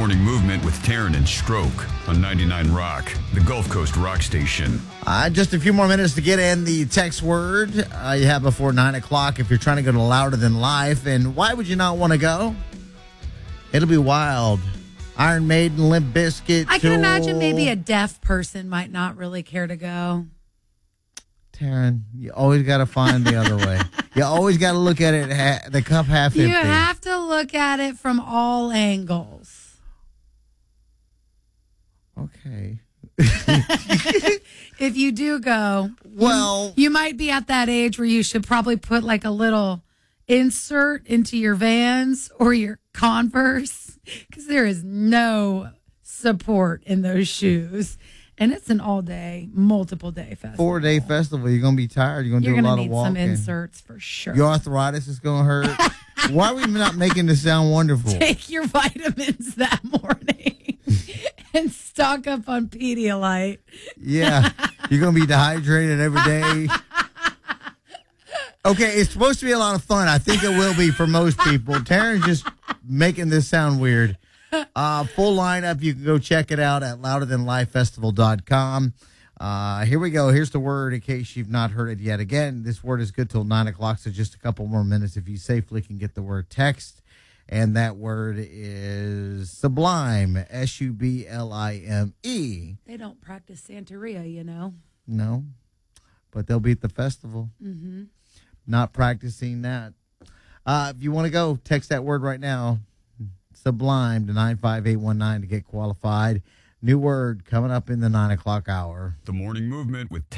Morning Movement with Taryn and Stroke on 99 Rock, the Gulf Coast rock station. Just a few more minutes to get in the text word you have before 9 o'clock if you're trying to go to Louder Than Life. And why would you not want to go? It'll be wild. Iron Maiden, Limp Bizkit. I can imagine maybe a deaf person might not really care to go. Taryn, you always got to find the other way. You always got to look at it, the cup half empty. You have to look at it from all angles. Okay. If you do go, well, you might be at that age where you should probably put like a little insert into your Vans or your Converse because there is no support in those shoes. And it's an all-day, multiple-day festival. 4-day festival. You're going to be tired. You're going to do a lot of walking. You're going to need some inserts for sure. Your arthritis is going to hurt. Why are we not making this sound wonderful? Take your vitamins that morning and stock up on Pedialyte. Yeah. You're going to be dehydrated every day. Okay, it's supposed to be a lot of fun. I think it will be for most people. Taryn's just making this sound weird. Full lineup. You can go check it out at louderthanlifefestival.com. Here we go. Here's the word in case you've not heard it yet. Again, this word is good till 9 o'clock, so just a couple more minutes if you safely can get the word text. And that word is sublime, Sublime. They don't practice Santeria, you know. No, but they'll be at the festival. Mm-hmm. Not practicing that. If you want to go, text that word right now. Sublime to 95819 to get qualified. New word coming up in the 9 o'clock hour. The Morning Movement with